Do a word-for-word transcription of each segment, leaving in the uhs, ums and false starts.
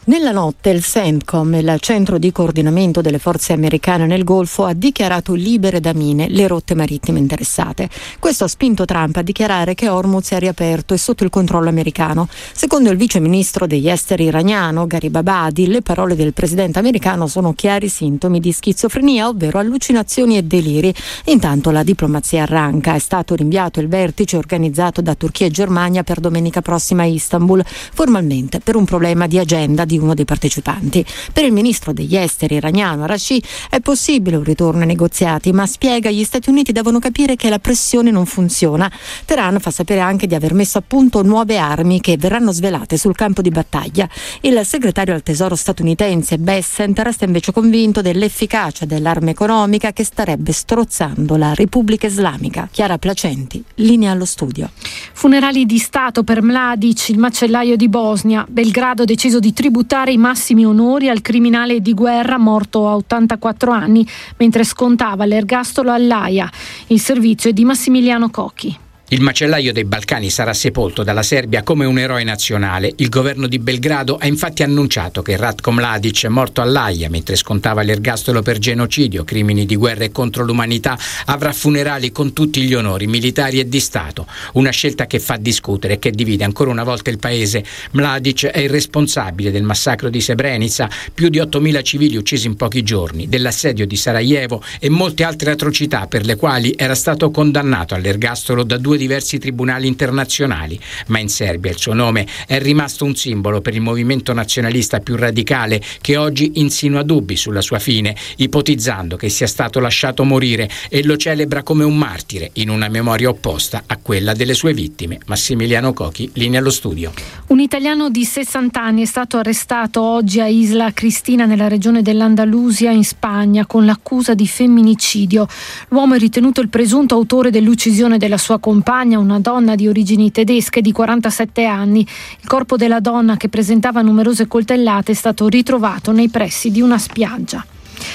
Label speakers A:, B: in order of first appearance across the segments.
A: Nella notte il CENTCOM, il centro di coordinamento delle forze americane nel Golfo, ha dichiarato libere da mine le rotte marittime interessate. Questo ha spinto Trump a dichiarare che Hormuz è riaperto e sotto il controllo americano. Secondo il vice ministro degli esteri iraniano Gharib Abadi, le parole del presidente americano sono chiari sintomi di schizofrenia, ovvero allucinazioni e deliri. Intanto la diplomazia arranca. È stato rinviato il vertice organizzato da Turchia e Germania per domenica prossima a Istanbul, formalmente per un problema di agenda di uno dei partecipanti. Per il ministro degli esteri iraniano Araghchi è possibile un ritorno ai negoziati, ma spiega gli Stati Uniti devono capire che la pressione non funziona. Teheran fa sapere anche di aver messo a punto nuove armi che verranno svelate sul campo di battaglia. Il segretario al tesoro statunitense Bessent resta invece convinto dell'efficacia dell'arma economica che starebbe strozzando la Repubblica Islamica. Chiara Placenti, linea allo studio.
B: Funerali di Stato per Mladic, il macellaio di Bosnia. Belgrado ha deciso di tributare i massimi onori al criminale di guerra morto a ottantaquattro anni mentre scontava l'ergastolo all'Aia. Il servizio è di Massimiliano Cocchi.
C: Il macellaio dei Balcani sarà sepolto dalla Serbia come un eroe nazionale. Il governo di Belgrado ha infatti annunciato che Ratko Mladic, morto all'Aia mentre scontava l'ergastolo per genocidio, crimini di guerra e contro l'umanità, avrà funerali con tutti gli onori militari e di Stato. Una scelta che fa discutere e che divide ancora una volta il paese. Mladic è il responsabile del massacro di Srebrenica, più di ottomila civili uccisi in pochi giorni, dell'assedio di Sarajevo e molte altre atrocità per le quali era stato condannato all'ergastolo da due diversi tribunali internazionali, ma in Serbia il suo nome è rimasto un simbolo per il movimento nazionalista più radicale che oggi insinua dubbi sulla sua fine, ipotizzando che sia stato lasciato morire e lo celebra come un martire in una memoria opposta a quella delle sue vittime. Massimiliano Cocchi, linea allo studio.
B: Un italiano di sessanta anni è stato arrestato oggi a Isla Cristina nella regione dell'Andalusia in Spagna con l'accusa di femminicidio. L'uomo è ritenuto il presunto autore dell'uccisione della sua compagna, una donna di origini tedesche di quarantasette anni. Il corpo della donna, che presentava numerose coltellate, è stato ritrovato nei pressi di una spiaggia.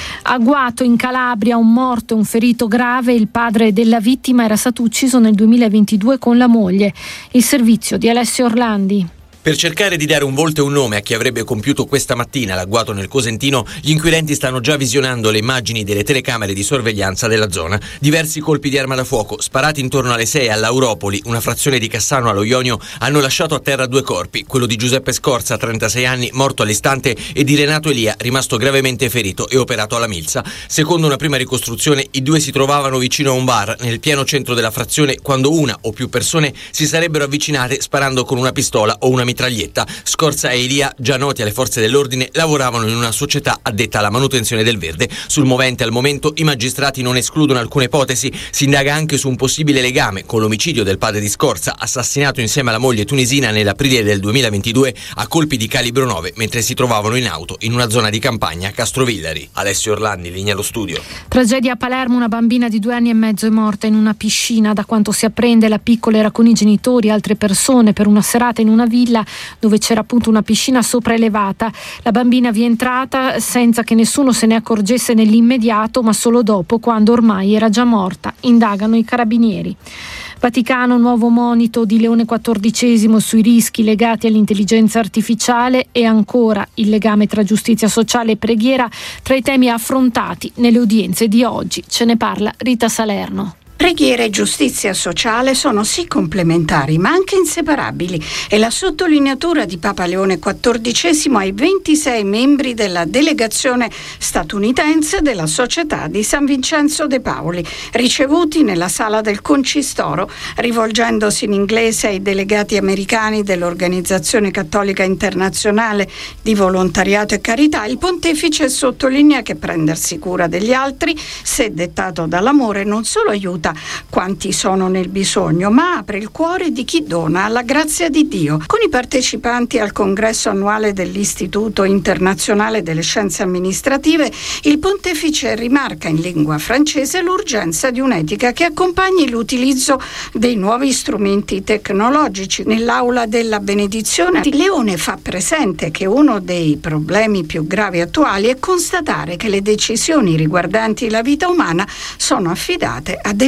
B: A Guato, in Calabria, un morto e un ferito grave. Il padre della vittima era stato ucciso nel duemilaventidue con la moglie. Il servizio di Alessio Orlandi.
D: Per cercare di dare un volto e un nome a chi avrebbe compiuto questa mattina l'agguato nel Cosentino, gli inquirenti stanno già visionando le immagini delle telecamere di sorveglianza della zona. Diversi colpi di arma da fuoco, sparati intorno alle sei all'Auropoli, una frazione di Cassano allo Ionio, hanno lasciato a terra due corpi, quello di Giuseppe Scorza, trentasei anni, morto all'istante, e di Renato Elia, rimasto gravemente ferito e operato alla milza. Secondo una prima ricostruzione, i due si trovavano vicino a un bar, nel pieno centro della frazione, quando una o più persone si sarebbero avvicinate sparando con una pistola o una mitraglietta. Scorza e Elia, già noti alle forze dell'ordine, lavoravano in una società addetta alla manutenzione del verde. Sul movente al momento i magistrati non escludono alcune ipotesi. Si indaga anche su un possibile legame con l'omicidio del padre di Scorza, assassinato insieme alla moglie tunisina nell'aprile del duemilaventidue a colpi di calibro nove mentre si trovavano in auto in una zona di campagna a Castrovillari. Alessio Orlandi, linea allo studio.
B: Tragedia a Palermo, una bambina di due anni e mezzo è morta in una piscina. Da quanto si apprende, la piccola era con i genitori e altre persone per una serata in una villa dove c'era appunto una piscina sopraelevata. La bambina vi è entrata senza che nessuno se ne accorgesse nell'immediato, ma solo dopo, quando ormai era già morta. Indagano i carabinieri. Vaticano, nuovo monito di Leone quattordicesimo sui rischi legati all'intelligenza artificiale, e ancora il legame tra giustizia sociale e preghiera tra i temi affrontati nelle udienze di oggi. Ce ne parla Rita Salerno.
E: Preghiera e giustizia sociale sono sì complementari, ma anche inseparabili. È la sottolineatura di Papa Leone quattordicesimo ai ventisei membri della delegazione statunitense della Società di San Vincenzo de Pauli, ricevuti nella sala del Concistoro. Rivolgendosi in inglese ai delegati americani dell'Organizzazione Cattolica Internazionale di Volontariato e Carità, il pontefice sottolinea che prendersi cura degli altri, se dettato dall'amore, non solo aiuta quanti sono nel bisogno, ma apre il cuore di chi dona alla grazia di Dio. Con i partecipanti al congresso annuale dell'Istituto Internazionale delle Scienze Amministrative, il pontefice rimarca in lingua francese l'urgenza di un'etica che accompagni l'utilizzo dei nuovi strumenti tecnologici. Nell'aula della benedizione, Leone fa presente che uno dei problemi più gravi attuali è constatare che le decisioni riguardanti la vita umana sono affidate a delle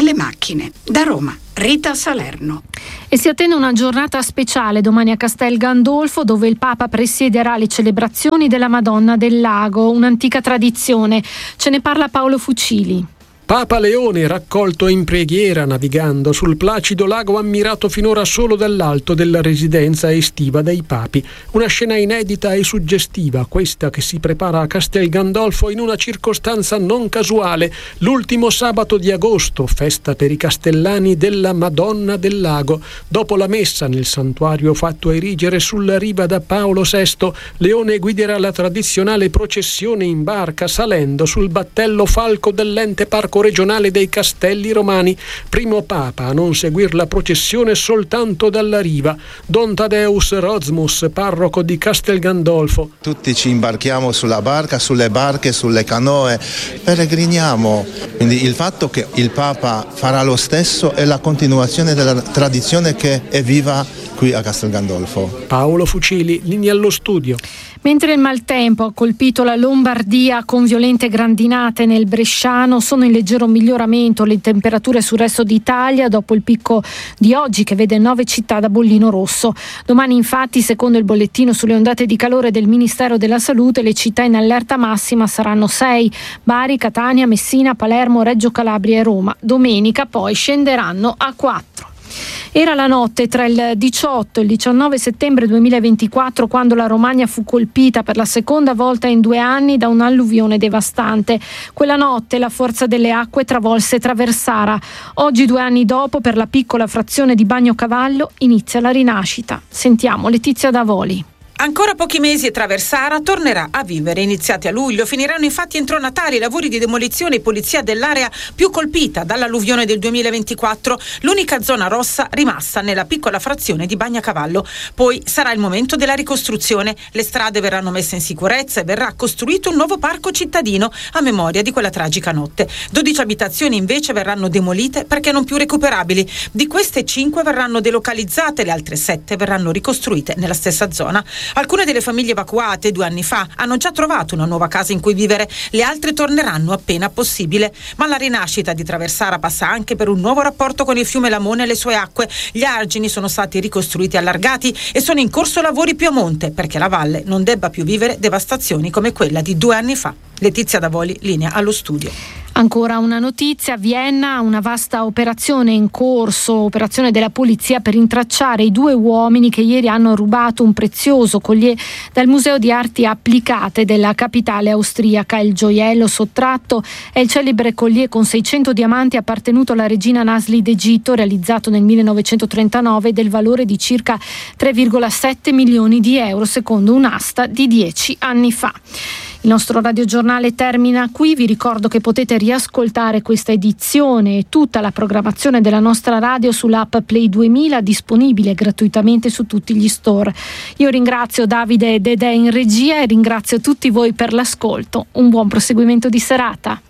E: alle macchine. Da Roma, Rita Salerno.
B: E si attende una giornata speciale domani a Castel Gandolfo, dove il Papa presiederà le celebrazioni della Madonna del Lago, un'antica tradizione. Ce ne parla Paolo Fucili.
F: Papa Leone raccolto in preghiera navigando sul placido lago ammirato finora solo dall'alto della residenza estiva dei papi. Una scena inedita e suggestiva, questa che si prepara a Castel Gandolfo in una circostanza non casuale, l'ultimo sabato di agosto, festa per i castellani della Madonna del Lago. Dopo la messa nel santuario fatto erigere sulla riva da Paolo sesto, Leone guiderà la tradizionale processione in barca salendo sul battello falco dell'ente parco regionale dei Castelli Romani, primo papa a non seguir la processione soltanto dalla riva, Don Tadeus Rozmus, parroco di Castel Gandolfo.
G: Tutti ci imbarchiamo sulla barca, sulle barche, sulle canoe, peregriniamo. Quindi il fatto che il Papa farà lo stesso è la continuazione della tradizione che è viva qui a Castel Gandolfo.
F: Paolo Fucili, linea allo studio.
B: Mentre il maltempo ha colpito la Lombardia con violente grandinate nel Bresciano, sono in leggero miglioramento le temperature sul resto d'Italia dopo il picco di oggi che vede nove città da bollino rosso. Domani infatti, secondo il bollettino sulle ondate di calore del Ministero della Salute, le città in allerta massima saranno sei: Bari, Catania, Messina, Palermo, Reggio Calabria e Roma. Domenica poi scenderanno a quattro. Era la notte tra il diciotto e il diciannove settembre duemilaventiquattro quando la Romagna fu colpita per la seconda volta in due anni da un'alluvione devastante. Quella notte la forza delle acque travolse Traversara. Oggi, due anni dopo, per la piccola frazione di Bagnocavallo inizia la rinascita. Sentiamo Letizia Davoli.
H: Ancora pochi mesi e Traversara tornerà a vivere. Iniziati a luglio, finiranno infatti entro Natale i lavori di demolizione e pulizia dell'area più colpita dall'alluvione del duemilaventiquattro, l'unica zona rossa rimasta nella piccola frazione di Bagnacavallo. Poi sarà il momento della ricostruzione. Le strade verranno messe in sicurezza e verrà costruito un nuovo parco cittadino a memoria di quella tragica notte. dodici abitazioni invece verranno demolite perché non più recuperabili. Di queste cinque verranno delocalizzate, le altre sette verranno ricostruite nella stessa zona. Alcune delle famiglie evacuate due anni fa hanno già trovato una nuova casa in cui vivere, le altre torneranno appena possibile. Ma la rinascita di Traversara passa anche per un nuovo rapporto con il fiume Lamone e le sue acque. Gli argini sono stati ricostruiti e allargati e sono in corso lavori più a monte perché la valle non debba più vivere devastazioni come quella di due anni fa. Letizia Davoli, linea allo studio.
B: Ancora una notizia: a Vienna una vasta operazione in corso, operazione della polizia per rintracciare i due uomini che ieri hanno rubato un prezioso collier dal Museo di Arti Applicate della capitale austriaca. Il gioiello sottratto è il celebre collier con seicento diamanti appartenuto alla regina Nasli d'Egitto, realizzato nel millenovecentotrentanove, del valore di circa tre virgola sette milioni di euro, secondo un'asta di dieci anni fa. Il nostro radiogiornale termina qui. Vi ricordo che potete riascoltare questa edizione e tutta la programmazione della nostra radio sull'app Play duemila, disponibile gratuitamente su tutti gli store. Io ringrazio Davide Dedè in regia e ringrazio tutti voi per l'ascolto. Un buon proseguimento di serata.